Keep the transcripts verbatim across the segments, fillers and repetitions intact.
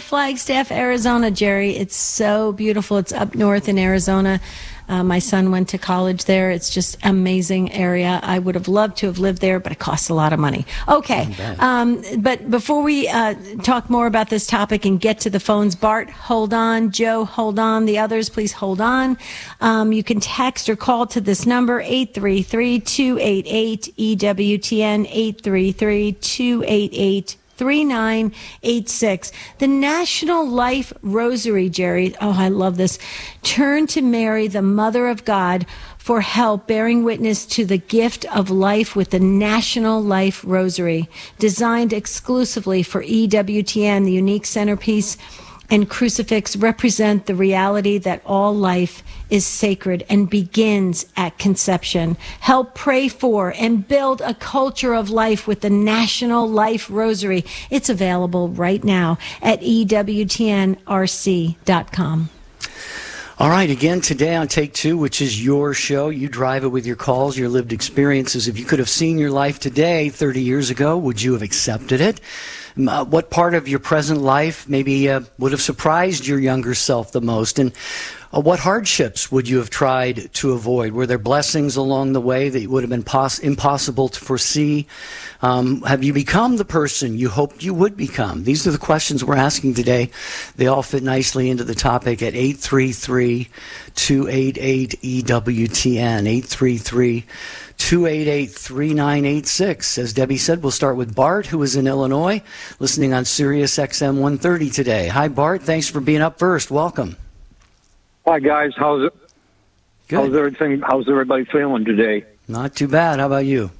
love Flagstaff, Arizona, Jerry. It's so beautiful. It's up north in Arizona. Uh, my son went to college there. It's just amazing area. I would have loved to have lived there, but it costs a lot of money. Okay. Um, but before we uh, talk more about this topic and get to the phones, Bart, hold on. Joe, hold on. The others, please hold on. Um, you can text or call to this number, eight three three, two eight eight, E W T N, eight three three, two eight eight, three nine eight six. The National Life Rosary, Jerry. Oh, I love this. Turn to Mary, the Mother of God, for help bearing witness to the gift of life with the National Life Rosary, designed exclusively for E W T N. The unique centerpiece and crucifix represent the reality that all life is sacred and begins at conception. Help pray for and build a culture of life with the National Life Rosary. It's available right now at E W T N R C dot com. All right, again today on Take Two, which is your show. You drive it with your calls, your lived experiences. If you could have seen your life today thirty years ago, would you have accepted it? Uh, what part of your present life maybe uh, would have surprised your younger self the most? And uh, what hardships would you have tried to avoid? Were there blessings along the way that would have been pos- impossible to foresee? Um, have you become the person you hoped you would become? These are the questions we're asking today. They all fit nicely into the topic at eight three three, two eight eight, E W T N, eight three three, two eight eight, three nine eight six. As Debbie said, we'll start with Bart, who is in Illinois, listening on Sirius X M one thirty today. Hi, Bart. Thanks for being up first. Welcome. Hi, guys. How's it? Good. How's everything? How's everybody feeling today? Not too bad. How about you?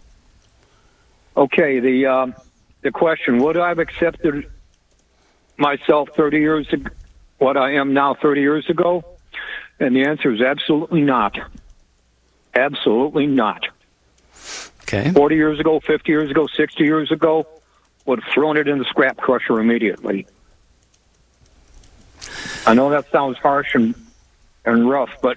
Okay. The um, the question: would I have accepted myself thirty years ago, what I am now thirty years ago? And the answer is absolutely not. Absolutely not. Okay. Forty years ago, fifty years ago, sixty years ago, would have thrown it in the scrap crusher immediately. I know that sounds harsh and and rough, but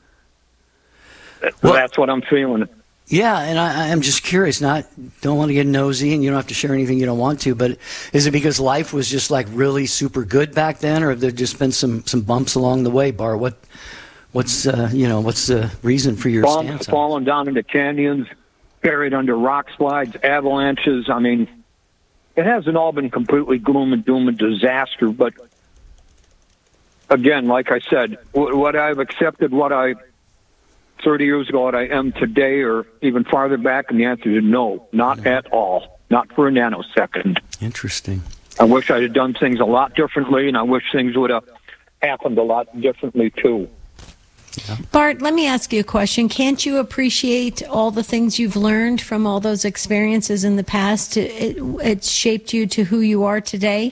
well, that's what I'm feeling. Yeah, and I, I'm just curious. Not don't want to get nosy, and you don't have to share anything you don't want to. But is it because life was just like really super good back then, or have there just been some, some bumps along the way, Bart? What what's uh, you know what's the reason for your Bumps, stance? Falling down into canyons, buried under rock slides, avalanches. I mean, it hasn't all been completely gloom and doom and disaster, but again, like I said, what I've accepted, what I thirty years ago, what I am today, or even farther back, and the answer is no, not yeah. at all, not for a nanosecond. Interesting. I wish I had done things a lot differently, and I wish things would have happened a lot differently too. Yeah. Bart, let me ask you a question. Can't you appreciate all the things you've learned from all those experiences in the past? It, it shaped you to who you are today?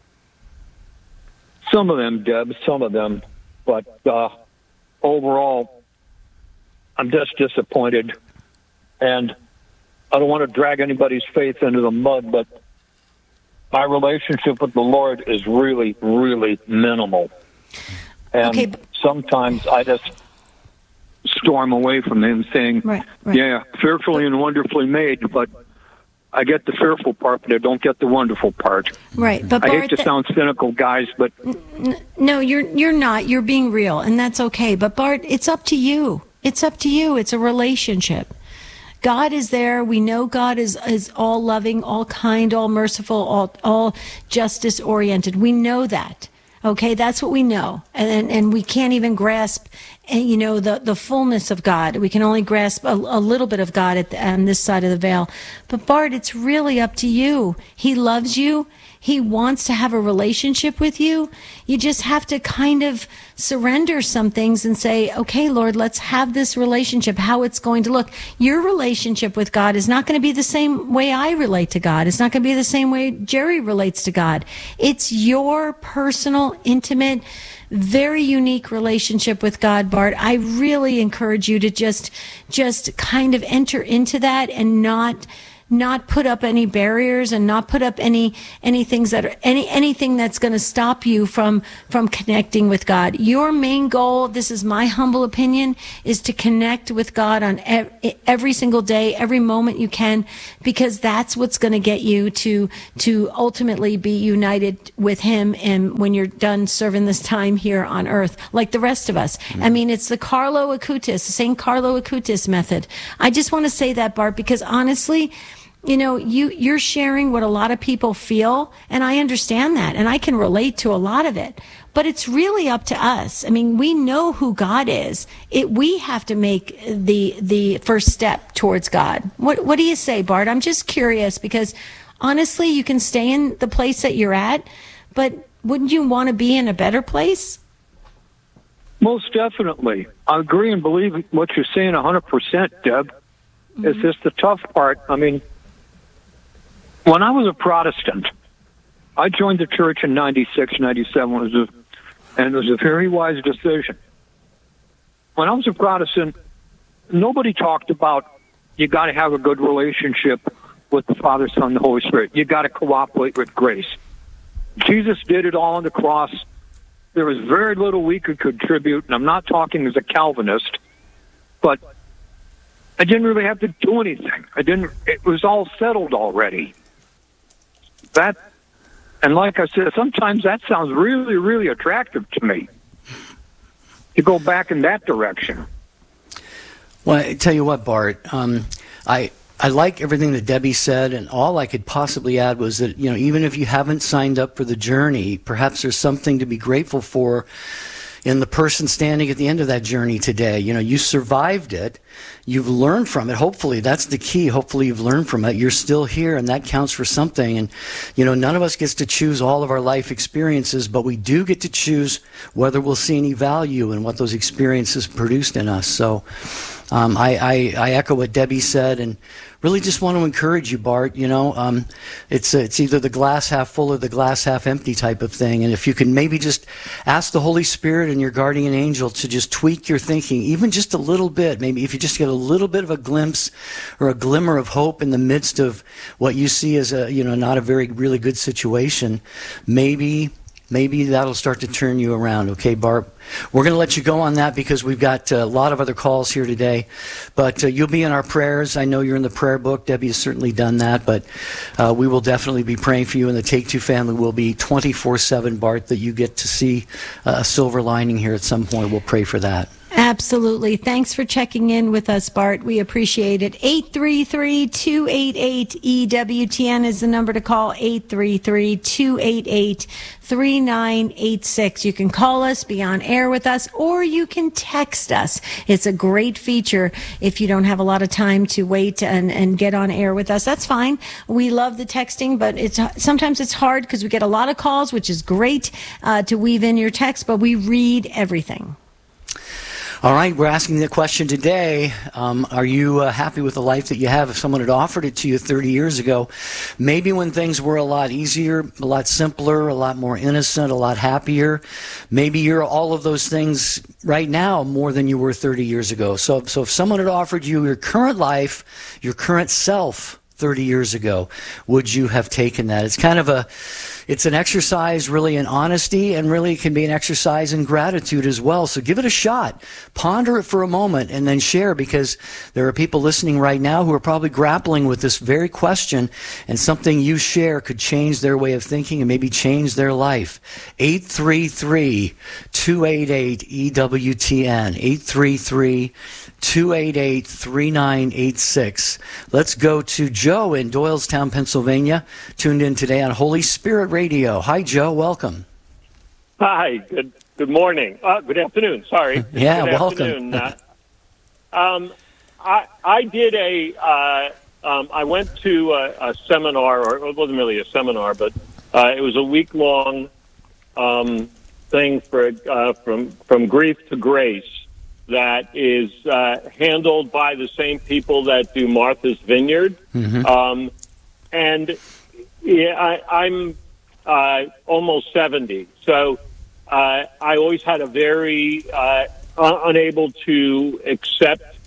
Some of them, Deb, some of them. But uh, overall, I'm just disappointed. And I don't want to drag anybody's faith into the mud, but my relationship with the Lord is really, really minimal. And okay, but- sometimes I just storm away from him saying, right, right. yeah, fearfully and wonderfully made, but I get the fearful part, but I don't get the wonderful part. Right, but I Bart, hate to th- sound cynical, guys, but n- no, you're you're not. You're being real, and that's okay. But Bart, it's up to you. It's up to you. It's a relationship. God is there. We know God is is all loving, all kind, all merciful, all all justice oriented. We know that. Okay, that's what we know, and and we can't even grasp, you know, the the fullness of God. We can only grasp a, a little bit of God at the, on this side of the veil. But Bart, it's really up to you. He loves you. He wants to have a relationship with you. You just have to kind of surrender some things and say, okay, Lord, let's have this relationship, how it's going to look. Your relationship with God is not going to be the same way I relate to God. It's not going to be the same way Jerry relates to God. It's your personal, intimate, very unique relationship with God, Bart. I really encourage you to just, just kind of enter into that and not not put up any barriers and not put up any any things that are any anything that's going to stop you from from connecting with God. Your main goal, this is my humble opinion, is to connect with God on ev- every single day, every moment you can, because that's what's going to get you to to ultimately be united with Him, and when you're done serving this time here on earth, like the rest of us. Mm-hmm. I mean, it's the Carlo Acutis, the Saint Carlo Acutis method. I just want to say that, Bart, because honestly, you know, you, you're sharing what a lot of people feel, and I understand that, and I can relate to a lot of it. But it's really up to us. I mean, we know who God is. It, we have to make the the first step towards God. What what do you say, Bart? I'm just curious, because honestly, you can stay in the place that you're at, but wouldn't you want to be in a better place? Most definitely. I agree and believe what you're saying one hundred percent, Deb. Mm-hmm. It's just the tough part. I mean, when I was a Protestant, I joined the church in ninety-six, ninety-seven, it was a, and it was a very wise decision. When I was a Protestant, nobody talked about you got to have a good relationship with the Father, Son, and the Holy Spirit. You got to cooperate with grace. Jesus did it all on the cross. There was very little we could contribute, and I'm not talking as a Calvinist, but I didn't really have to do anything. I didn't. It was all settled already. That, and like I said, sometimes that sounds really, really attractive to me, to go back in that direction. Well, I tell you what, Bart, um, I I like everything that Debbie said, and all I could possibly add was that, you know, even if you haven't signed up for the journey, perhaps there's something to be grateful for in the person standing at the end of that journey today. You know, you survived it. You've learned from it. Hopefully, that's the key. Hopefully, you've learned from it. You're still here, and that counts for something. And, you know, none of us gets to choose all of our life experiences, but we do get to choose whether we'll see any value in what those experiences produced in us. So um, I, I, I echo what Debbie said, and really just want to encourage you, Bart. You know, um, it's it's either the glass half full or the glass half empty type of thing. And if you can maybe just ask the Holy Spirit and your guardian angel to just tweak your thinking, even just a little bit, maybe if you just get a little bit of a glimpse or a glimmer of hope in the midst of what you see as a, you know, not a very really good situation, maybe maybe that'll start to turn you around. Okay, Bart? We're going to let you go on that because we've got a lot of other calls here today. But uh, you'll be in our prayers. I know you're in the prayer book. Debbie has certainly done that. But uh, we will definitely be praying for you, and the Take Two family will be twenty-four seven, Bart, that you get to see a silver lining here at some point. We'll pray for that. Absolutely. Thanks for checking in with us, Bart. We appreciate it. eight three three, two eight eight, E W T N is the number to call, eight three three, two eight eight, three nine eight six. You can call us, be on air with us, or you can text us. It's a great feature if you don't have a lot of time to wait and, and get on air with us. That's fine. We love the texting, but it's sometimes it's hard because we get a lot of calls, which is great uh, to weave in your text, but we read everything. All right, we're asking the question today, um, are you uh, happy with the life that you have? If someone had offered it to you thirty years ago, maybe when things were a lot easier, a lot simpler, a lot more innocent, a lot happier, maybe you're all of those things right now more than you were thirty years ago. So, so if someone had offered you your current life, your current self thirty years ago, would you have taken that? It's kind of a, it's an exercise really in honesty, and really it can be an exercise in gratitude as well. So give it a shot. Ponder it for a moment and then share, because there are people listening right now who are probably grappling with this very question, and something you share could change their way of thinking and maybe change their life. eight three three, two eight eight, E W T N, eight three three, two eight eight, three nine eight six. Let's go to Joe in Doylestown, Pennsylvania, tuned in today on Holy Spirit Radio. Hi, Joe. Welcome. Hi. Good Good morning. Uh, good afternoon. Sorry. Yeah, good welcome. Uh, um, I I did a. Uh, um, I went to a, a seminar, or it wasn't really a seminar, but uh, it was a week long um, thing for uh, from from grief to grace. That is uh, handled by the same people that do Martha's Vineyard. Mm-hmm. Um, and yeah, I, I'm uh, almost seventy. So uh, I always had a very uh, un- unable to accept uh,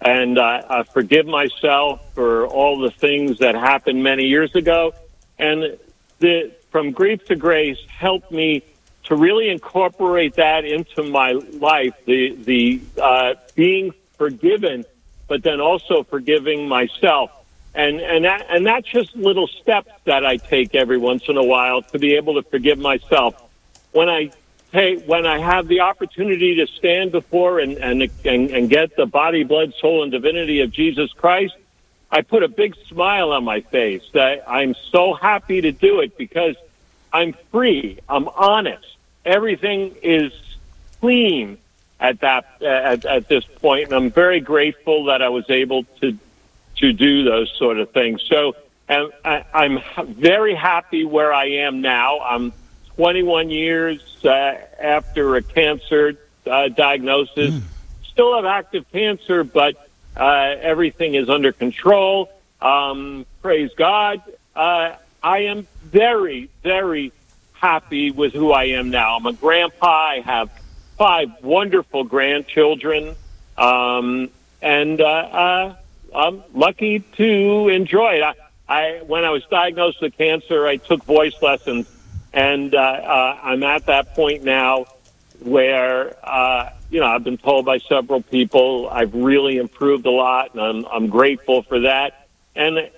and uh, I forgive myself for all the things that happened many years ago. And the From Grief to Grace helped me to really incorporate that into my life, the the uh, being forgiven, but then also forgiving myself. And and that and that's just little steps that I take every once in a while to be able to forgive myself. When I take when I have the opportunity to stand before and and and, and get the body, blood, soul, and divinity of Jesus Christ, I put a big smile on my face. That I'm so happy to do it because I'm free. I'm honest. Everything is clean at that at, at this point, and I'm very grateful that I was able to to do those sort of things. So and I, I'm very happy where I am now. I'm twenty-one years uh, after a cancer uh, diagnosis. Mm. Still have active cancer, but uh, everything is under control. Um, praise God. Uh, I am very, very happy with who I am now. I'm a grandpa. I have five wonderful grandchildren, um, and uh, uh, I'm lucky to enjoy it. I, I, when I was diagnosed with cancer, I took voice lessons, and uh, uh, I'm at that point now where, uh, you know, I've been told by several people I've really improved a lot, and I'm, I'm grateful for that. And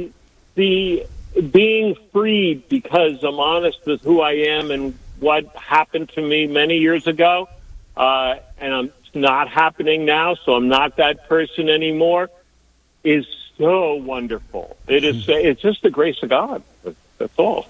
the being free because I'm honest with who I am and what happened to me many years ago, uh, and I'm, it's not happening now, so I'm not that person anymore, is so wonderful. It is. It's just the grace of God. That's all.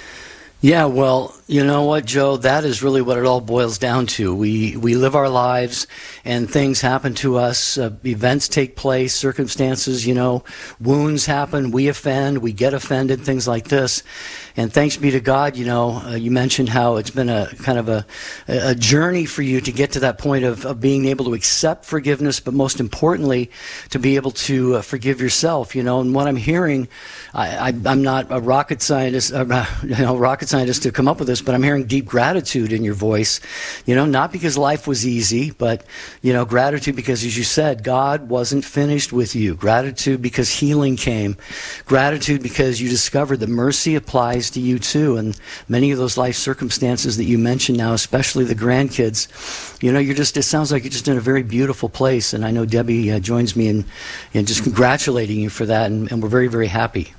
Yeah, well, you know what, Joe? That is really what it all boils down to. We we live our lives, and things happen to us. Uh, events take place, circumstances, you know, wounds happen. We offend, we get offended, things like this. And thanks be to God, you know, uh, you mentioned how it's been a kind of a, a journey for you to get to that point of, of being able to accept forgiveness, but most importantly, to be able to uh, forgive yourself, you know. And what I'm hearing, I, I, I'm not a rocket scientist, uh, you know, rocket scientist to come up with this, but I'm hearing deep gratitude in your voice, you know, not because life was easy, but, you know, gratitude because, as you said, God wasn't finished with you. Gratitude because healing came. Gratitude because you discovered that mercy applies to you too, and many of those life circumstances that you mentioned now, especially the grandkids, you know, you're just, it sounds like you're just in a very beautiful place, and I know Debbie uh, joins me in, in just congratulating you for that, and, and we're very, very happy.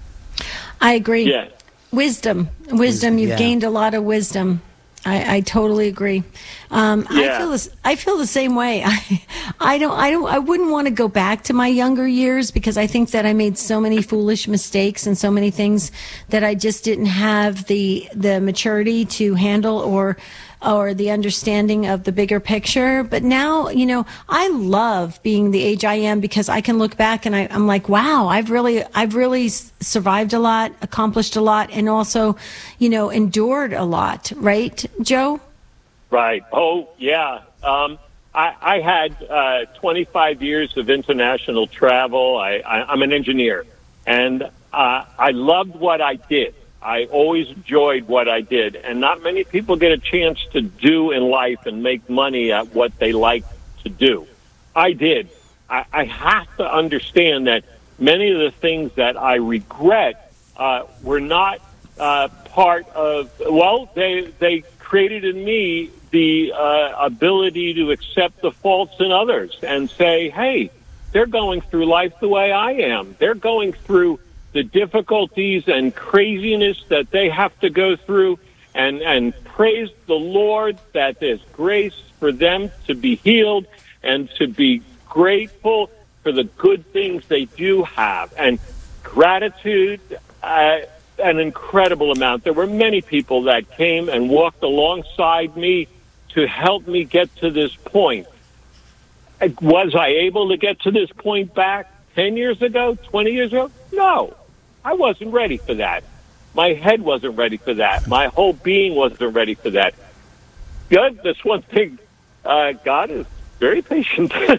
I agree. Yeah. Wisdom, wisdom. You've yeah. gained a lot of wisdom. I, I totally agree. Um, Yeah. I feel this, I feel the same way. I, I don't, I don't, I wouldn't want to go back to my younger years because I think that I made so many foolish mistakes and so many things that I just didn't have the, the maturity to handle or, or the understanding of the bigger picture. But now, you know, I love being the age I am because I can look back and I, I'm like, wow, I've really, I've really survived a lot, accomplished a lot, and also, you know, endured a lot. Right, Joe? Right. Oh, yeah. Um, I, I had uh, twenty-five years of international travel. I, I, I'm an engineer, and uh, I loved what I did. I always enjoyed what I did, and not many people get a chance to do in life and make money at what they like to do. I did. I, I have to understand that many of the things that I regret uh, were not uh, part of, well, they, they created in me the uh, ability to accept the faults in others and say, hey, they're going through life the way I am. They're going through the difficulties and craziness that they have to go through, and, and praise the Lord that there's grace for them to be healed and to be grateful for the good things they do have. And gratitude, uh, an incredible amount. There were many people that came and walked alongside me to help me get to this point. Was I able to get to this point back ten years ago, twenty years ago? No. I wasn't ready for that. My head wasn't ready for that. My whole being wasn't ready for that. Good. That's one thing. Uh, God is very patient. He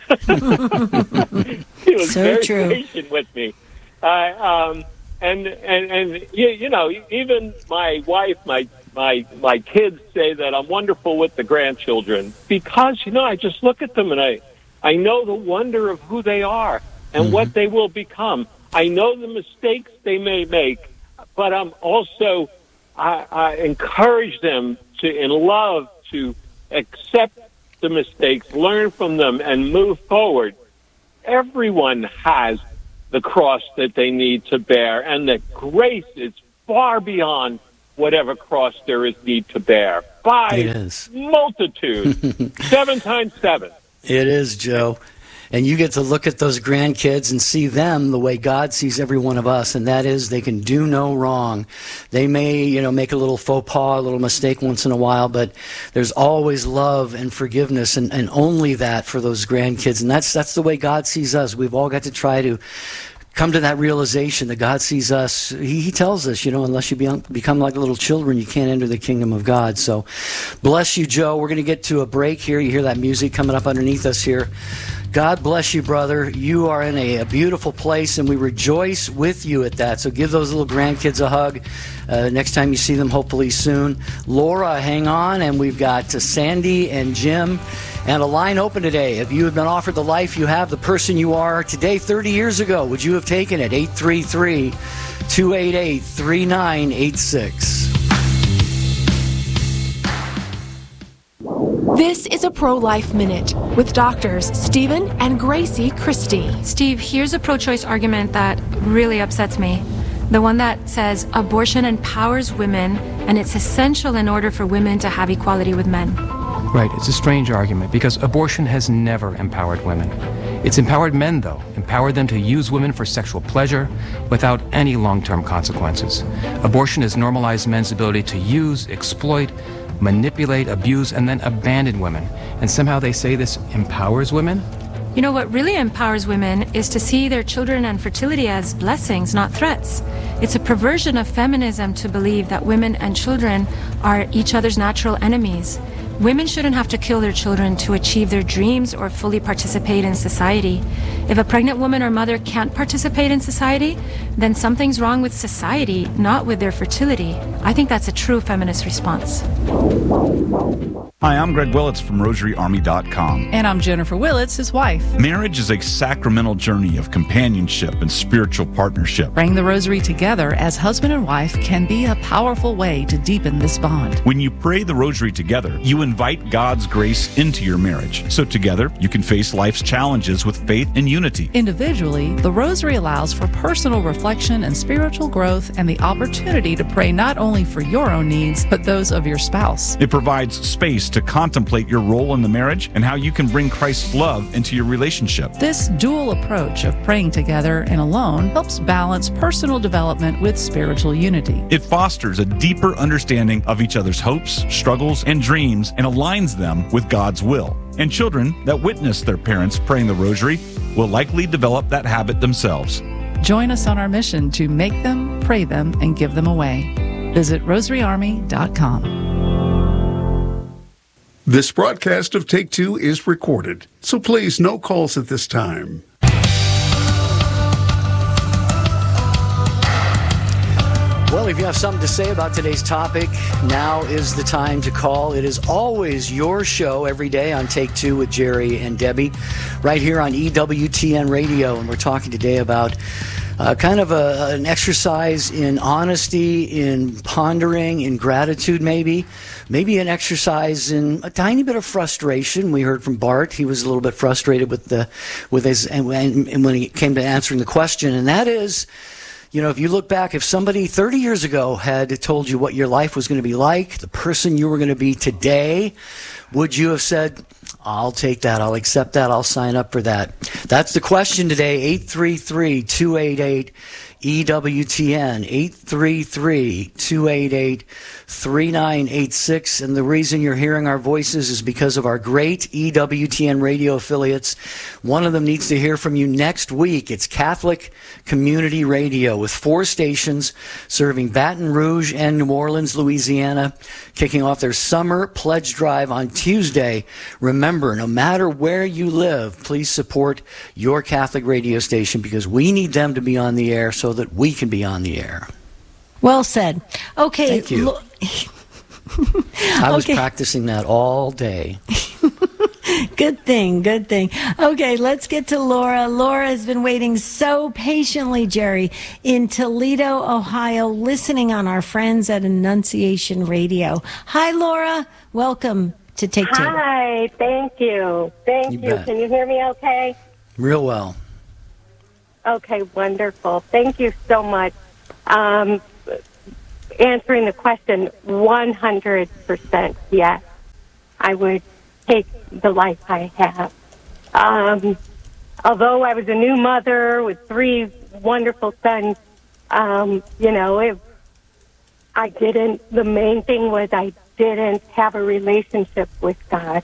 was So very true. patient with me. Uh, um, and and and you, you know, even my wife, my my my kids say that I'm wonderful with the grandchildren because, you know, I just look at them and I I know the wonder of who they are and mm-hmm. what they will become. I know the mistakes they may make, but I'm also, I, I encourage them to, in love, to accept the mistakes, learn from them, and move forward. Everyone has the cross that they need to bear, and the grace is far beyond whatever cross there is need to bear. By it is. Multitude. Seven times seven. It is, Joe. And you get to look at those grandkids and see them the way God sees every one of us, and that is they can do no wrong. They may, you know, make a little faux pas, a little mistake once in a while, but there's always love and forgiveness, and, and only that for those grandkids. And that's that's the way God sees us. We've all got to try to come to that realization that God sees us. He, he tells us, you know, unless you be, become like little children, you can't enter the kingdom of God. So bless you, Joe. We're going to get to a break here. You hear that music coming up underneath us here. God bless you, brother. You are in a, a beautiful place, and we rejoice with you at that. So give those little grandkids a hug uh, next time you see them, hopefully soon. Laura, hang on, and we've got uh, Sandy and Jim. And a line open today. If you had been offered the life you have, the person you are today, thirty years ago, would you have taken it? eight three three, two eight eight, three nine eight six. This is a Pro-Life Minute with doctors Stephen and Gracie Christie. Steve, here's a pro-choice argument that really upsets me. The one that says abortion empowers women and it's essential in order for women to have equality with men. Right, it's a strange argument because abortion has never empowered women. It's empowered men, though, empowered them to use women for sexual pleasure without any long-term consequences. Abortion has normalized men's ability to use, exploit, manipulate, abuse, and then abandon women. And somehow they say this empowers women? You know, what really empowers women is to see their children and fertility as blessings, not threats. It's a perversion of feminism to believe that women and children are each other's natural enemies. Women shouldn't have to kill their children to achieve their dreams or fully participate in society. If a pregnant woman or mother can't participate in society, then something's wrong with society, not with their fertility. I think that's a true feminist response. Hi, I'm Greg Willits from Rosary Army dot com. And I'm Jennifer Willits, his wife. Marriage is a sacramental journey of companionship and spiritual partnership. Praying the rosary together as husband and wife can be a powerful way to deepen this bond. When you pray the rosary together, you invite God's grace into your marriage. So together, you can face life's challenges with faith and unity. Individually, the rosary allows for personal reflection and spiritual growth and the opportunity to pray not only for your own needs, but those of your spouse. It provides space to contemplate your role in the marriage and how you can bring Christ's love into your relationship. This dual approach of praying together and alone helps balance personal development with spiritual unity. It fosters a deeper understanding of each other's hopes, struggles, and dreams and aligns them with God's will. And children that witness their parents praying the rosary will likely develop that habit themselves. Join us on our mission to make them, pray them, and give them away. Visit Rosary Army dot com. This broadcast of Take Two is recorded, so please no calls at this time. Well, if you have something to say about today's topic, now is the time to call. It is always your show every day on Take Two with Jerry and Debbie, right here on E W T N Radio. And we're talking today about uh, kind of a, an exercise in honesty, in pondering, in gratitude maybe. Maybe an exercise in a tiny bit of frustration. We heard from Bart. He was a little bit frustrated with the, with his, and when, and when he came to answering the question, and that is, you know, if you look back, if somebody thirty years ago had told you what your life was going to be like, the person you were going to be today, would you have said, I'll take that, I'll accept that, I'll sign up for that? That's the question today, eight three three, two eight eight, E W T N, eight three three, two eight eight, three nine eight six. And the reason you're hearing our voices is because of our great E W T N radio affiliates. One of them needs to hear from you next week. It's Catholic Community Radio with four stations serving Baton Rouge and New Orleans, Louisiana, kicking off their summer pledge drive on Tuesday. Remember, no matter where you live, please support your Catholic radio station because we need them to be on the air so that we can be on the air. Well said. Okay. Thank you. Lo- I was okay. practicing that all day. Good thing, good thing. Okay, let's get to Laura. Laura has been waiting so patiently, Jerry, in Toledo, Ohio, listening on our friends at Annunciation Radio. Hi, Laura. Welcome to Take Two. Hi, thank you. Thank You you. bet. Can you hear me okay? Real well. Okay, wonderful. Thank you so much. Um, answering the question, one hundred percent yes. I would take the life I have. Um, although I was a new mother with three wonderful sons, um, you know, it, I didn't, the main thing was I didn't have a relationship with God.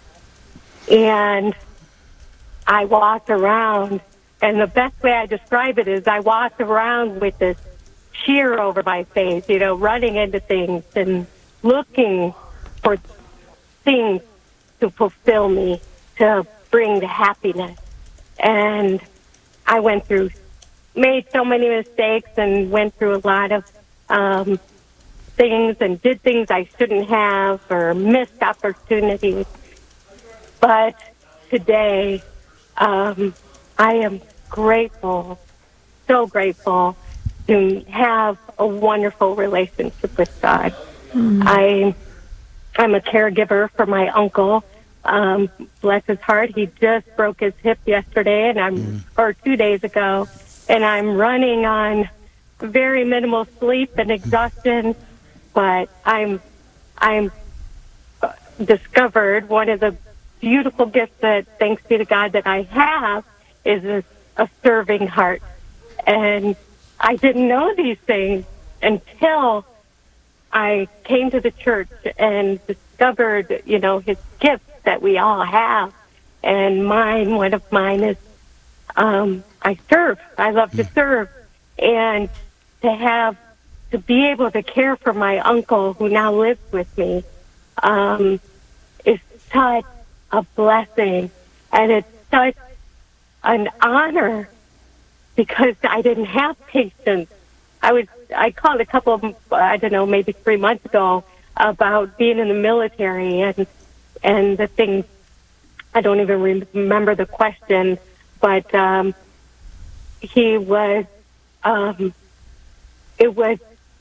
And I walked around, and the best way I describe it is I walked around with this cheer over my face, you know, running into things and looking for things to fulfill me, to bring the happiness. And I went through, made so many mistakes and went through a lot of um, things and did things I shouldn't have or missed opportunities. But today, um, I am grateful, so grateful to have a wonderful relationship with God. Mm. I, I'm a caregiver for my uncle. Um, bless his heart, he just broke his hip yesterday, and I'm mm. or two days ago, and I'm running on very minimal sleep and exhaustion. But I'm, I'm discovered one of the beautiful gifts that, thanks be to God, that I have is a, a serving heart, and I didn't know these things until I came to the church and discovered, you know, his gifts that we all have. And mine, one of mine is, um, I serve. I love to serve. And to have, to be able to care for my uncle who now lives with me, um, is such a blessing. And it's such an honor because I didn't have patience. I was, I called a couple of, I don't know, maybe three months ago about being in the military and, and the things, I don't even remember the question, but, um, he was, um, it was,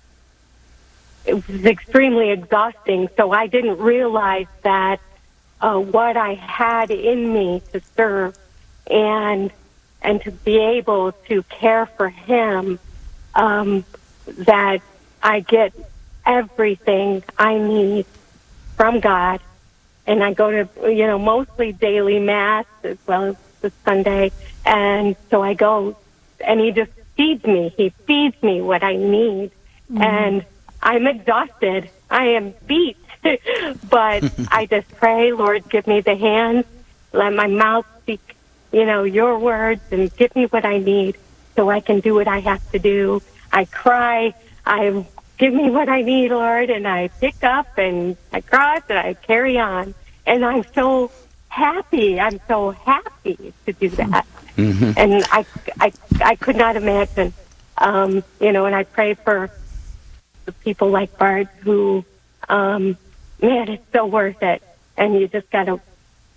it was extremely exhausting. So I didn't realize that, uh, what I had in me to serve and, and to be able to care for him, um, that I get everything I need from God. And I go to, you know, mostly daily mass as well as the Sunday. And so I go and he just feeds me. He feeds me what I need. Mm-hmm. And I'm exhausted. I am beat. But I just pray, Lord, give me the hands. Let my mouth speak, you know, your words and give me what I need so I can do what I have to do. I cry. I give me what I need, Lord, and I pick up and I cross and I carry on. And I'm so happy. I'm so happy to do that. Mm-hmm. And I, I, I could not imagine, um, you know, and I pray for the people like Bart who, um, man, it's so worth it. And you just got to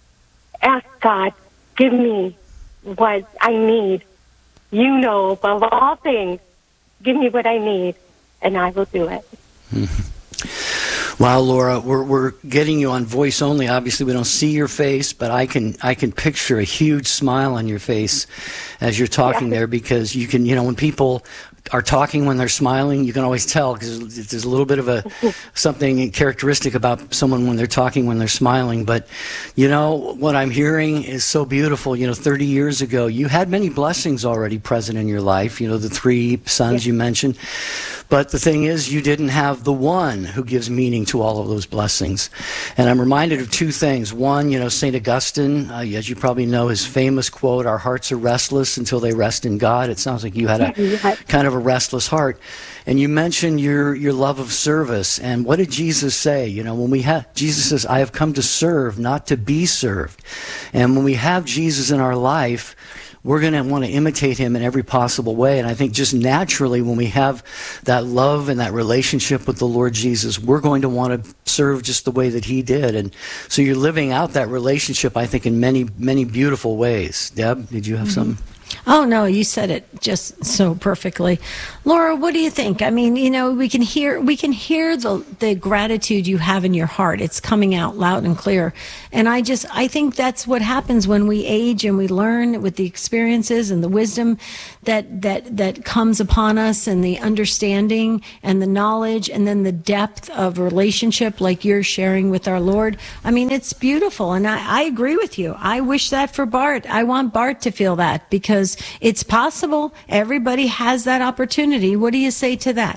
ask God, give me what I need. You know, above all things, give me what I need, and I will do it. Mm-hmm. Wow, Laura, we're we're getting you on voice only. Obviously, we don't see your face, but I can I can picture a huge smile on your face as you're talking yeah. there, because you can, you know, when people are talking when they're smiling, you can always tell because there's a little bit of a something characteristic about someone when they're talking when they're smiling. But you know what I'm hearing is so beautiful. You know, thirty years ago, you had many blessings already present in your life. You know, the three sons yeah. you mentioned. But the thing is, you didn't have the one who gives meaning to all of those blessings. And I'm reminded of two things. One, you know, Saint Augustine, uh, as you probably know, his famous quote, "Our hearts are restless until they rest in God." It sounds like you had a yeah. kind of a restless heart. And you mentioned your, your love of service. And what did Jesus say? You know, when we have, Jesus says, "I have come to serve, not to be served." And when we have Jesus in our life, we're going to want to imitate him in every possible way. And I think just naturally, when we have that love and that relationship with the Lord Jesus, we're going to want to serve just the way that he did. And so you're living out that relationship, I think, in many, many beautiful ways. Deb, did you have mm-hmm. something? Oh, no, you said it just so perfectly. Laura, what do you think? I mean, you know, we can hear we can hear the the gratitude you have in your heart. It's coming out loud and clear. And I just, I think that's what happens when we age and we learn with the experiences and the wisdom that that that comes upon us, and the understanding and the knowledge, and then the depth of relationship like you're sharing with our Lord. I mean, it's beautiful. And I, I agree with you. I wish that for Bart. I want Bart to feel that, because it's possible. Everybody has that opportunity. What do you say to that?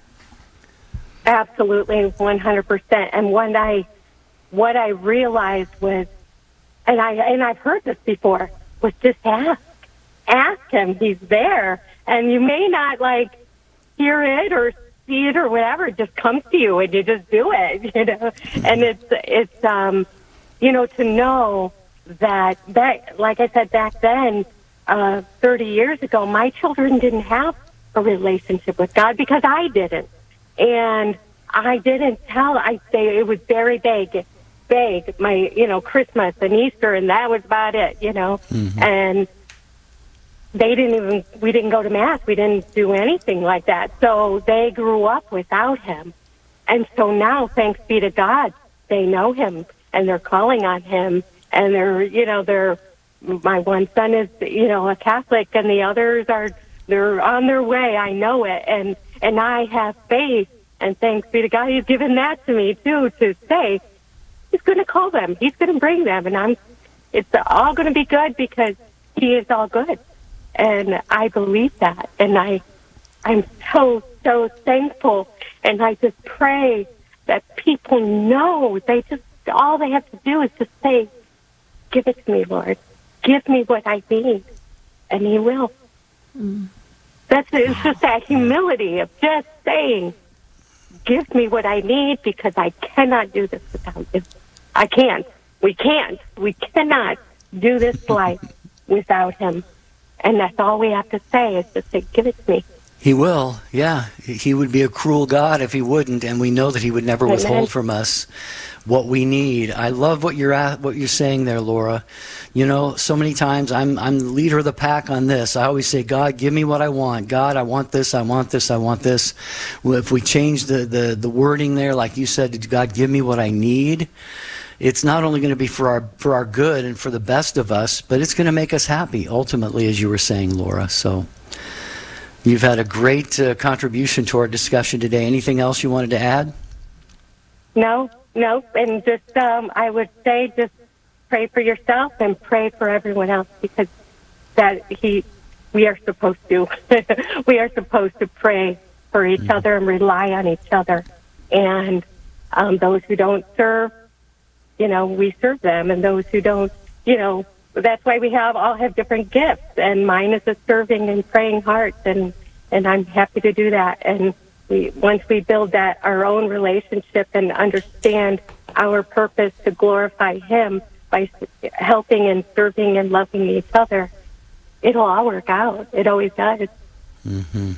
Absolutely, one hundred percent. And what I, what I realized was, and I and I've heard this before, was just ask, ask him. He's there, and you may not like hear it or see it or whatever. It just comes to you, and you just do it, you know. And it's it's um, you know, to know that that, like I said back then, uh, thirty years ago, my children didn't have a relationship with God because I didn't. And I didn't tell, I say it was very vague, vague, my, you know, Christmas and Easter, and that was about it, you know. Mm-hmm. And they didn't even, we didn't go to Mass. We didn't do anything like that. So they grew up without him. And so now, thanks be to God, they know him, and they're calling on him, and they're, you know, they're, my one son is, you know, a Catholic, and the others are, they're on their way. I know it. And, and I have faith, and thanks be to God, he's given that to me too, to say he's going to call them. He's going to bring them. And I'm, it's all going to be good because he is all good. And I believe that. And I, I'm so, so thankful. And I just pray that people know, they just, all they have to do is just say, give it to me, Lord. Give me what I need. And he will. Mm. That's, it's just that humility of just saying, give me what I need, because I cannot do this without you. I can't. We can't. We cannot do this life without him. And that's all we have to say is just say, give it to me. He will, yeah. He would be a cruel God if he wouldn't, and we know that he would never Amen. withhold from us what we need. I love what you're at, what you're saying there, Laura. You know, so many times I'm I'm the leader of the pack on this. I always say, God, give me what I want. God, I want this, I want this, I want this. Well, if we change the, the, the wording there, like you said, God, give me what I need, it's not only going to be for our for our good and for the best of us, but it's going to make us happy, ultimately, as you were saying, Laura. So you've had a great uh, contribution to our discussion today. Anything else you wanted to add? No, no. And just, um, I would say just pray for yourself and pray for everyone else, because that he, we are supposed to. We are supposed to pray for each mm-hmm. other and rely on each other. And um, those who don't serve, you know, we serve them. And those who don't, you know, that's why we have all have different gifts, and mine is a serving and praying heart, and and I'm happy to do that. And we once we build that our own relationship and understand our purpose to glorify him by helping and serving and loving each other, it'll all work out. It always does. Mm-hmm.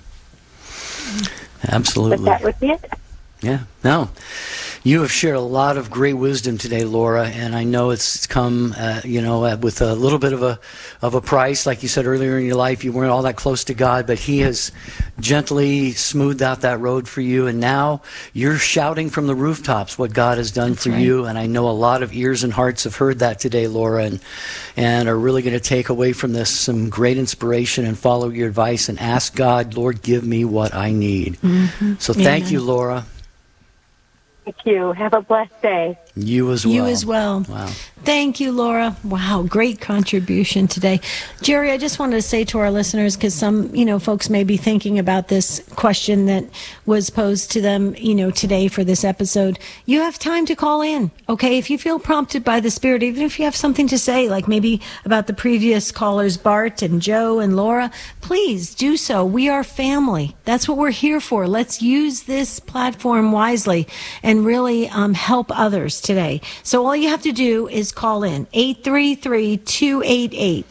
Absolutely. But that would be it. Yeah. No. You have shared a lot of great wisdom today, Laura, and I know it's come, uh, you know, uh, with a little bit of a of a price. Like you said earlier in your life, you weren't all that close to God, but he has gently smoothed out that road for you, and now you're shouting from the rooftops what God has done That's for right. you. And I know a lot of ears and hearts have heard that today, Laura, and and are really going to take away from this some great inspiration and follow your advice and ask God, Lord, give me what I need. Mm-hmm. So thank Amen. you, Laura. Thank you. Have a blessed day. You as well. You as well. Wow. Thank you, Laura. Wow, great contribution today. Jerry, I just wanted to say to our listeners, because some, you know, folks may be thinking about this question that was posed to them, you know, today for this episode. You have time to call in, okay? If you feel prompted by the Spirit, even if you have something to say, like maybe about the previous callers, Bart and Joe and Laura, please do so. We are family. That's what we're here for. Let's use this platform wisely and really um, help others today. So all you have to do is call in eight three three, two eight eight,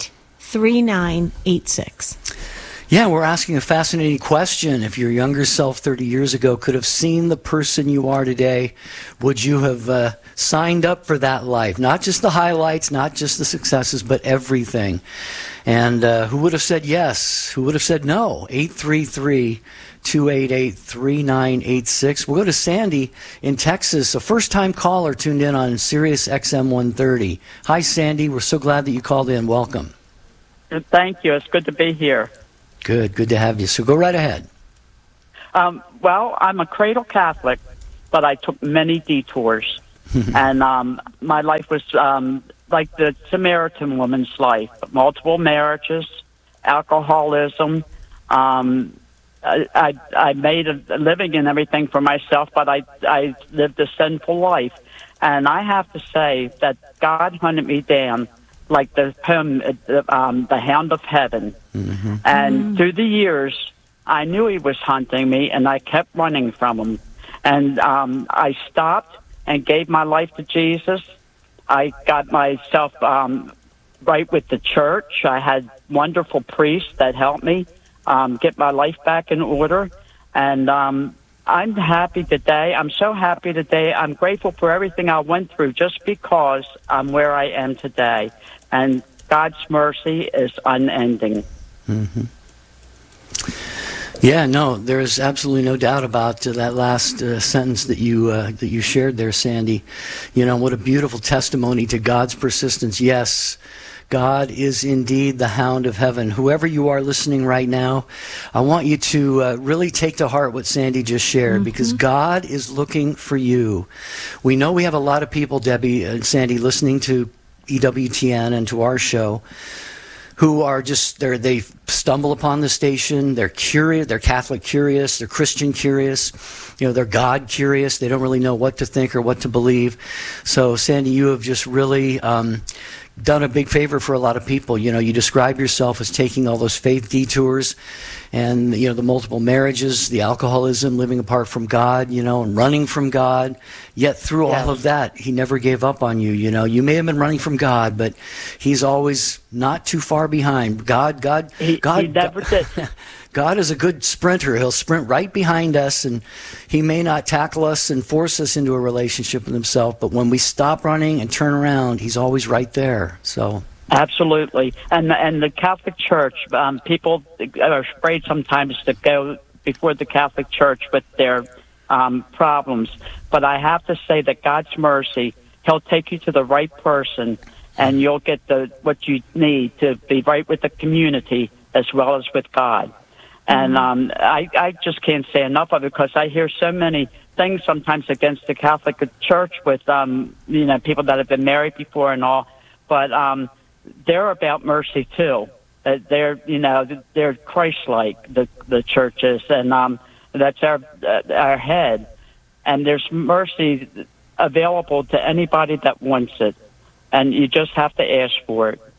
three nine eight six. Yeah, we're asking a fascinating question. If your younger self thirty years ago could have seen the person you are today, would you have uh, signed up for that life? Not just the highlights, not just the successes, but everything. And uh, who would have said yes? Who would have said no? eight three three, two eight eight, three nine eight six. We'll go to Sandy in Texas, a first-time caller tuned in on Sirius X M one thirty. Hi, Sandy. We're so glad that you called in. Welcome. Thank you. It's good to be here. Good, good to have you. So go right ahead. Um, well, I'm a cradle Catholic, but I took many detours. and um, my life was um, like the Samaritan woman's life. Multiple marriages, alcoholism. Um, I, I, I made a living and everything for myself, but I, I lived a sinful life. And I have to say that God hunted me down like the poem, um, The Hound of Heaven. Mm-hmm. And mm. through the years, I knew he was hunting me, and I kept running from him. And um, I stopped and gave my life to Jesus. I got myself um, right with the church. I had wonderful priests that helped me um, get my life back in order. And um, I'm happy today. I'm so happy today. I'm grateful for everything I went through just because I'm where I am today. And God's mercy is unending. Mm-hmm. Yeah, no, there is absolutely no doubt about uh, that last uh, sentence that you uh, that you shared there, Sandy. You know, what a beautiful testimony to God's persistence. Yes, God is indeed the Hound of Heaven. Whoever you are listening right now, I want you to uh, really take to heart what Sandy just shared, mm-hmm. because God is looking for you. We know we have a lot of people, Debbie and Sandy, listening to E W T N and to our show, who are just, they're, they stumble upon the station, they're curious, they're Catholic curious, they're Christian curious, you know, they're God curious, they don't really know what to think or what to believe. So, Sandy, you have just really um, done a big favor for a lot of people. You know, you describe yourself as taking all those faith detours and, you know, the multiple marriages, the alcoholism, living apart from God, you know, and running from God. Yet through yes. all of that, he never gave up on you, you know. You may have been running from God, but he's always not too far behind. God, God, he, God, he never did. God is a good sprinter. He'll sprint right behind us, and he may not tackle us and force us into a relationship with himself, but when we stop running and turn around, he's always right there. So absolutely. And and the Catholic Church, um, people are afraid sometimes to go before the Catholic Church with their um, problems. But I have to say that God's mercy, he'll take you to the right person, and you'll get the what you need to be right with the community as well as with God. And um, I, I just can't say enough of it, because I hear so many things sometimes against the Catholic Church with, um, you know, people that have been married before and all. But um, they're about mercy, too. Uh, they're, you know, they're Christ-like, the, the church is. And um, that's our, uh, our head. And there's mercy available to anybody that wants it. And you just have to ask for it.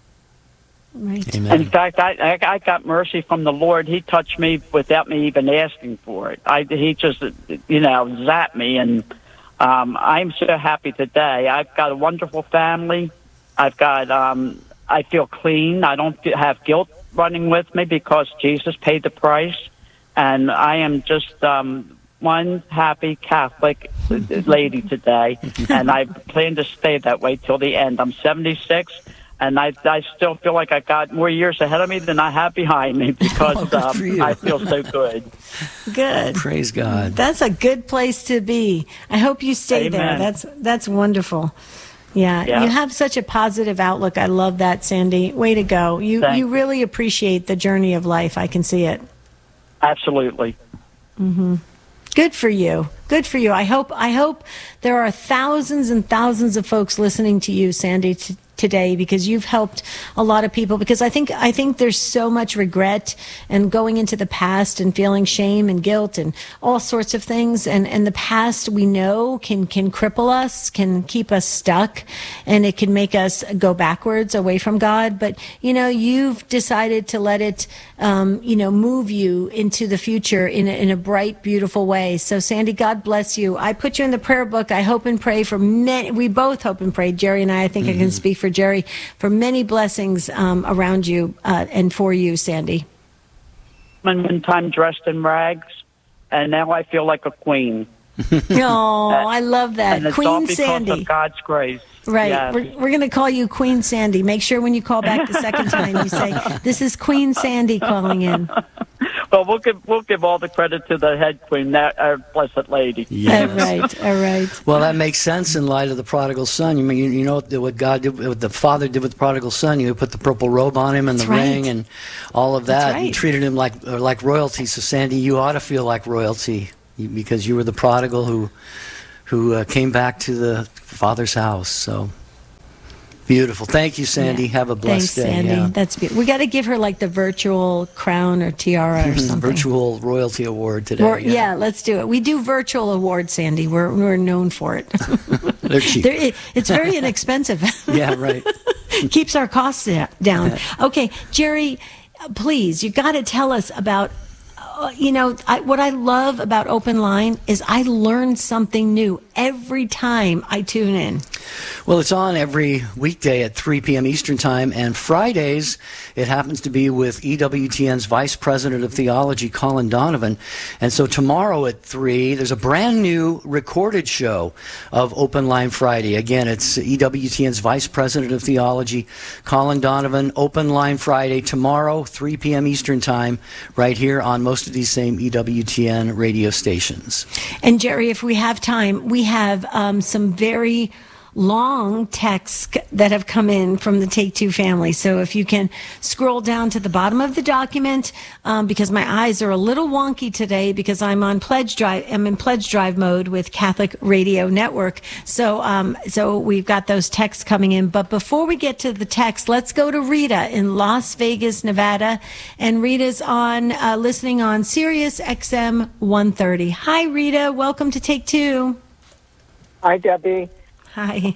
Right. Amen. In fact, I, I I got mercy from the Lord. He touched me without me even asking for it. I he just you know zapped me, and um, I'm so happy today. I've got a wonderful family. I've got um, I feel clean. I don't have guilt running with me because Jesus paid the price, and I am just um, one happy Catholic lady today, and I plan to stay that way till the end. I'm seventy-six. And I, I still feel like I got more years ahead of me than I have behind me, because oh, um, I feel so good. Good. Praise God. That's a good place to be. I hope you stay Amen. there. That's that's wonderful. Yeah, yeah, you have such a positive outlook. I love that, Sandy. Way to go. You Thank you really appreciate the journey of life. I can see it. Absolutely. Mm-hmm. Good for you. Good for you. I hope I hope there are thousands and thousands of folks listening to you, Sandy, t- today, because you've helped a lot of people. Because I think I think there's so much regret and going into the past and feeling shame and guilt and all sorts of things. And and the past, we know, can can cripple us, can keep us stuck, and it can make us go backwards away from God. But you know, you've decided to let it, um, you know, move you into the future in a, in a bright, beautiful way. So, Sandy, God bless you. I put you in the prayer book. I hope and pray for many. We both hope and pray. Jerry and I, I think mm-hmm. I can speak for for Jerry for many blessings um, around you uh, and for you, Sandy. One time dressed in rags, and now I feel like a queen. Oh, I love that. And it's Queen all because Sandy. of God's grace. Right. Yes. We're, we're going to call you Queen Sandy. Make sure when you call back the second time, you say, this is Queen Sandy calling in. Well, we'll give we'll give all the credit to the head queen, that our blessed lady. Yes. All right, all right. Well, that makes sense in light of the prodigal son. You mean you, you know what God did, what the father did with the prodigal son? You put the purple robe on him and That's the right. ring and all of that. That's right. You treated him like uh, like royalty. So, Sandy, you ought to feel like royalty you, because you were the prodigal who who uh, came back to the father's house. So. Beautiful. Thank you, Sandy. Yeah. Have a blessed Thanks, day. Sandy. Yeah. That's beautiful. We got to give her like the virtual crown or tiara or something. Virtual royalty award today. Or, yeah. yeah, let's do it. We do virtual awards, Sandy. We're we're known for it. They're cheap. They're, it it's very inexpensive. Yeah, right. Keeps our costs down. Yeah. Okay, Jerry, please, you got to tell us about. Uh, you know, I, what I love about Open Line is I learn something new every time I tune in. Well, it's on every weekday at three p.m. Eastern Time, and Fridays it happens to be with E W T N's Vice President of Theology, Colin Donovan. And so tomorrow at three, there's a brand new recorded show of Open Line Friday. Again, it's E W T N's Vice President of Theology, Colin Donovan. Open Line Friday tomorrow, three p.m. Eastern Time, right here on most of these same E W T N radio stations. And Jerry, if we have time, we have um, some very long texts that have come in from the Take Two family. So if you can scroll down to the bottom of the document, um, because my eyes are a little wonky today because I'm on pledge drive. I'm in pledge drive mode with Catholic Radio Network. So, um, so we've got those texts coming in. But before we get to the text, let's go to Rita in Las Vegas, Nevada, and Rita's on uh, listening on Sirius X M one thirty. Hi, Rita. Welcome to Take Two. Hi, Debbie. Hi.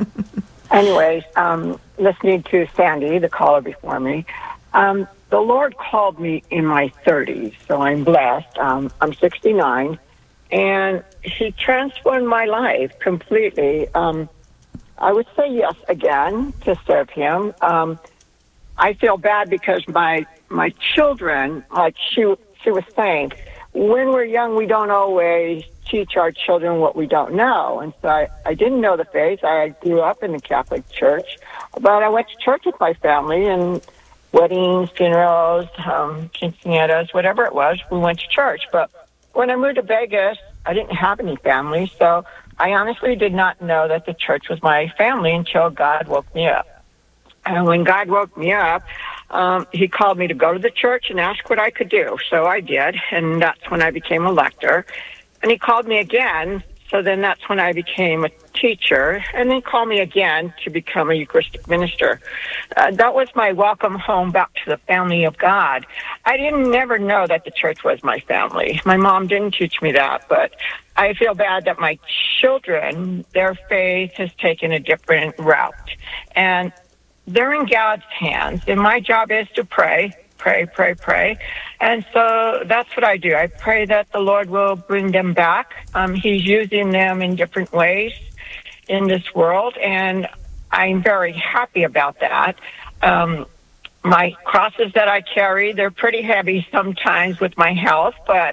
Anyways, um, listening to Sandy, the caller before me, um, the Lord called me in my thirties, so I'm blessed. Um, I'm sixty-nine, and He transformed my life completely. Um, I would say yes again to serve Him. Um, I feel bad because my my children, like she she was saying, when we're young, we don't always teach our children what we don't know. And so I, I didn't know the faith. I grew up in the Catholic Church, but I went to church with my family and weddings, funerals, um, quinceañeras, whatever it was, we went to church. But when I moved to Vegas, I didn't have any family, so I honestly did not know that the church was my family until God woke me up. And when God woke me up, um, He called me to go to the church and ask what I could do. So I did, and that's when I became a lector. And He called me again, so then that's when I became a teacher, and then called me again to become a Eucharistic minister. Uh, that was my welcome home back to the family of God. I didn't never know that the church was my family. My mom didn't teach me that, but I feel bad that my children, their faith has taken a different route. And they're in God's hands, and my job is to pray. Pray, pray, pray. And so that's what I do. I pray that the Lord will bring them back. Um, he's using them in different ways in this world, and I'm very happy about that. Um, my crosses that I carry, they're pretty heavy sometimes with my health, but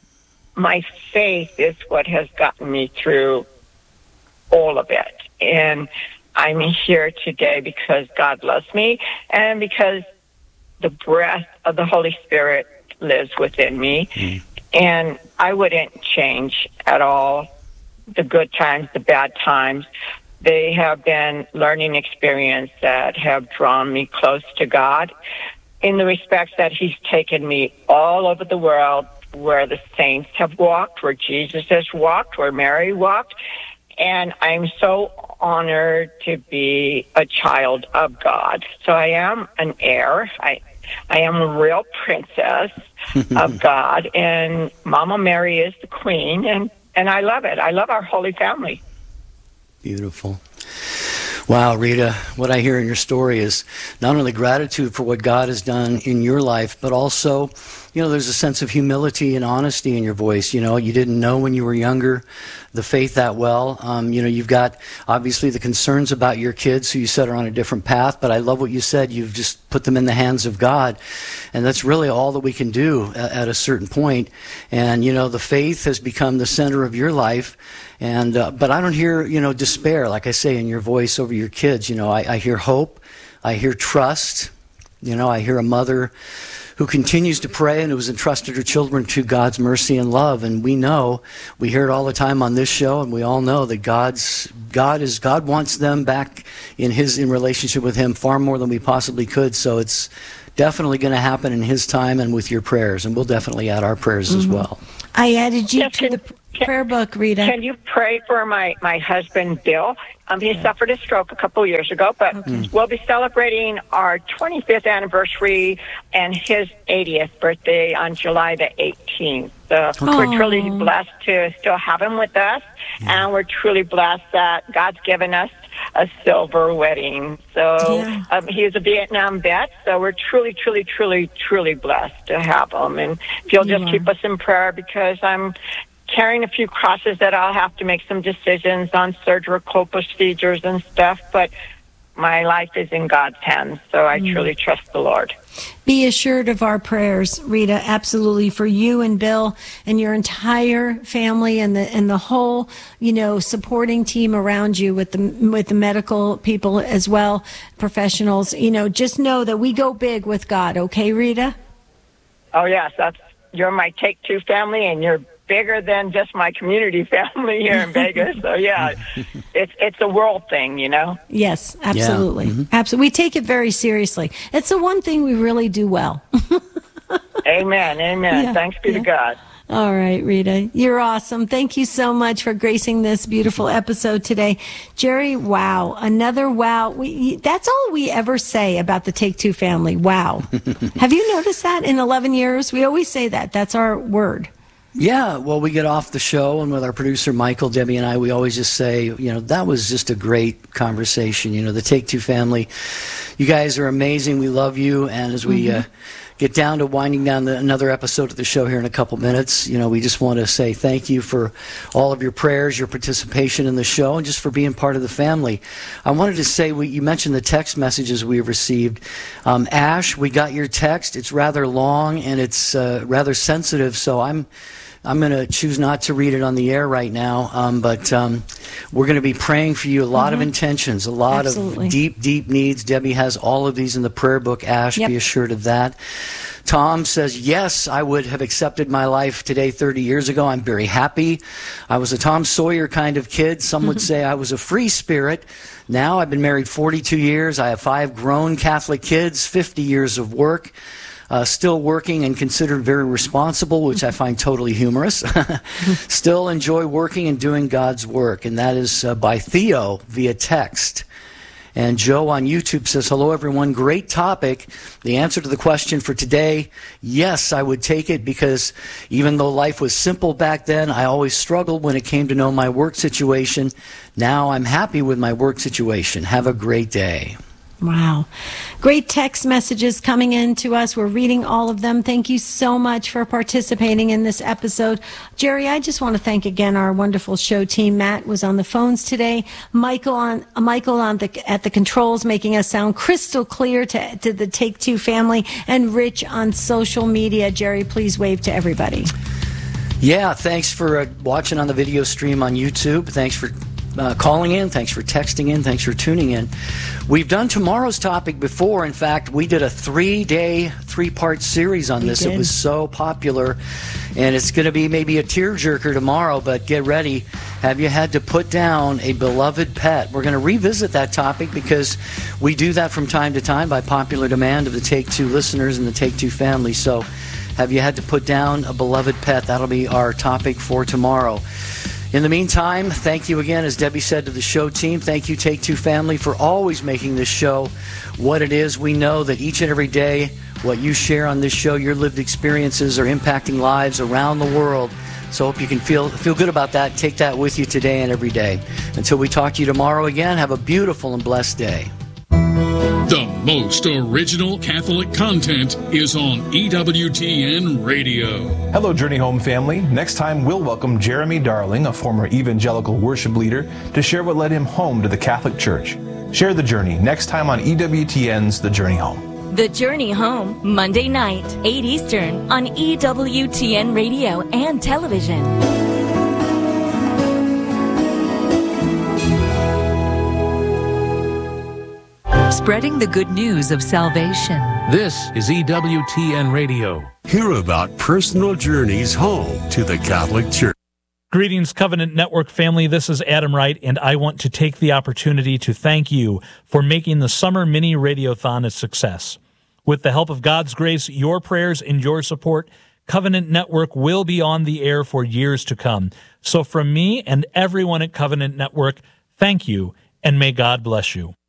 my faith is what has gotten me through all of it. And I'm here today because God loves me and because the breath of the Holy Spirit lives within me. Mm. And I wouldn't change at all the good times, the bad times. They have been learning experience that have drawn me close to God in the respects that He's taken me all over the world where the saints have walked, where Jesus has walked, where Mary walked. And I'm so honored to be a child of God. So I am an heir. I I am a real princess of God, and Mama Mary is the queen, and, and I love it. I love our Holy Family. Beautiful. Wow, Rita, what I hear in your story is not only gratitude for what God has done in your life, but also, you know, there's a sense of humility and honesty in your voice. You know, you didn't know when you were younger the faith that well. Um, you know, you've got obviously the concerns about your kids who you said are on a different path, but I love what you said. You've just put them in the hands of God, and that's really all that we can do at, at a certain point. And, you know, the faith has become the center of your life. And uh, but I don't hear, you know, despair, like I say, in your voice over your kids. You know, I, I hear hope. I hear trust. You know, I hear a mother who continues to pray and who has entrusted her children to God's mercy and love. And we know, we hear it all the time on this show, and we all know that God's God is God wants them back in His in relationship with Him far more than we possibly could. So it's definitely going to happen in His time and with your prayers, and we'll definitely add our prayers mm-hmm. as well. I added you Yes, to can, the prayer book, Rita. Can you pray for my, my husband, Bill? Um, he yeah. suffered a stroke a couple years ago, but okay. we'll be celebrating our twenty-fifth anniversary and his eightieth birthday on July the eighteenth. So okay. we're truly blessed to still have him with us, yeah. and we're truly blessed that God's given us a silver wedding. So yeah. um, he was a Vietnam vet, so we're truly, truly, truly, truly blessed to have him. And if you'll just yeah. keep us in prayer, because I'm carrying a few crosses that I'll have to make some decisions on surgical procedures and stuff, but my life is in God's hands, so I mm. truly trust the Lord. Be assured of our prayers, Rita, absolutely, for you and Bill and your entire family and the and the whole, you know, supporting team around you with the with the medical people as well, professionals. You know, just know that we go big with God, okay, Rita? Oh, yes, that's you're my Take Two family, and you're bigger than just my community family here in Vegas. So yeah, it's it's a world thing, you know. Yes, absolutely, yeah. mm-hmm. absolutely. We take it very seriously. It's the one thing we really do well. Amen, amen. Yeah, Thanks be yeah. to God. All right, Rita, you're awesome. Thank you so much for gracing this beautiful episode today. Jerry, wow, another wow. We, that's all we ever say about the Take Two family. Wow. Have you noticed that in eleven years? We always say that. That's our word. Yeah, well, we get off the show, and with our producer, Michael, Debbie, and I, we always just say, you know, that was just a great conversation. You know, the Take Two family, you guys are amazing. We love you. And as we mm-hmm. uh, get down to winding down the, another episode of the show here in a couple minutes, you know, we just want to say thank you for all of your prayers, your participation in the show, and just for being part of the family. I wanted to say, we, you mentioned the text messages we have received. Um, Ash, we got your text. It's rather long, and it's uh, rather sensitive, so I'm... I'm going to choose not to read it on the air right now, um, but um, we're going to be praying for you. A lot mm-hmm. of intentions, a lot Absolutely. of deep, deep needs. Debbie has all of these in the prayer book. Ash, yep. be assured of that. Tom says, yes, I would have accepted my life today thirty years ago. I'm very happy. I was a Tom Sawyer kind of kid. Some would say I was a free spirit. Now I've been married forty-two years. I have five grown Catholic kids, fifty years of work. Uh, still working and considered very responsible, which I find totally humorous. Still enjoy working and doing God's work, and that is uh, by Theo via text. And Joe on YouTube says, hello, everyone. Great topic. The answer to the question for today, yes, I would take it, because even though life was simple back then, I always struggled when it came to know my work situation. Now I'm happy with my work situation. Have a great day. Wow. Great text messages coming in to us. We're reading all of them. Thank you so much for participating in this episode. Jerry, I just want to thank again our wonderful show team. Matt was on the phones today. Michael on uh, Michael on the at the controls, making us sound crystal clear to, to the Take Two family, and Rich on social media. Jerry, please wave to everybody. Yeah, thanks for uh, watching on the video stream on YouTube. Thanks for Uh, calling in. Thanks for texting in. Thanks for tuning in. We've done tomorrow's topic before. In fact, we did a three-day, three-part series on we this. Did. It was so popular, and it's going to be maybe a tearjerker tomorrow, but get ready. Have you had to put down a beloved pet? We're going to revisit that topic, because we do that from time to time by popular demand of the Take Two listeners and the Take Two family. So have you had to put down a beloved pet? That'll be our topic for tomorrow. In the meantime, thank you again, as Debbie said, to the show team. Thank you, Take Two family, for always making this show what it is. We know that each and every day, what you share on this show, your lived experiences, are impacting lives around the world So I hope you can feel feel good about that. Take that with you today and every day. Until we talk to you tomorrow again, have a beautiful and blessed day. The most original Catholic content is on E W T N Radio. Hello, Journey Home family. Next time, we'll welcome Jeremy Darling, a former evangelical worship leader, to share what led him home to the Catholic Church. Share the journey next time on E W T N's The Journey Home. The Journey Home, Monday night, eight Eastern, on E W T N Radio and television. Spreading the good news of salvation. This is E W T N Radio. Hear about personal journeys home to the Catholic Church. Greetings, Covenant Network family. This is Adam Wright, and I want to take the opportunity to thank you for making the Summer Mini Radiothon a success. With the help of God's grace, your prayers, and your support, Covenant Network will be on the air for years to come. So from me and everyone at Covenant Network, thank you, and may God bless you.